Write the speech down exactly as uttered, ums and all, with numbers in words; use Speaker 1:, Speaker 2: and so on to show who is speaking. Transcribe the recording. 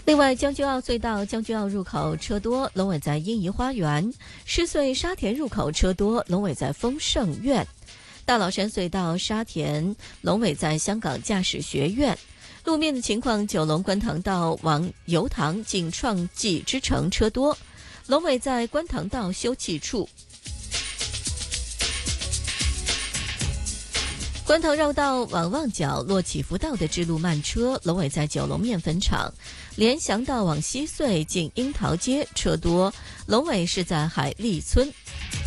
Speaker 1: 另外，将军澳隧道将军澳入口车多，龙尾在英怡花园；狮隧沙田入口车多，龙尾在丰盛苑；大老山隧道沙田龙尾在香港驾驶学院。路面的情况，九龙观塘道往油塘进创纪之城车多，龙尾在观塘道休憩处。观塘绕道往旺角落起福道的支路慢车，龙尾在九龙面粉厂；联翔道往西隧进樱桃街车多，龙尾是在海丽村。